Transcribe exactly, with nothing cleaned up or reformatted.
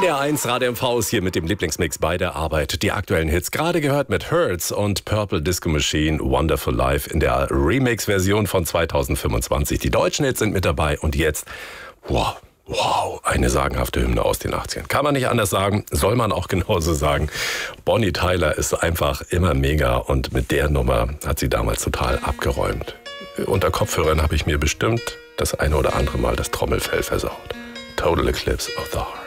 N D R eins Radio M V ist hier mit dem Lieblingsmix bei der Arbeit. Die aktuellen Hits gerade gehört mit Hurts und Purple Disco Machine Wonderful Life in der Remix-Version von zweitausendfünfundzwanzig. Die deutschen Hits sind mit dabei und jetzt, wow, wow, eine sagenhafte Hymne aus den achtzigern. Kann man nicht anders sagen, soll man auch genauso sagen. Bonnie Tyler ist einfach immer mega und mit der Nummer hat sie damals total abgeräumt. Unter Kopfhörern habe ich mir bestimmt das eine oder andere Mal das Trommelfell versaut. Total Eclipse of the Heart.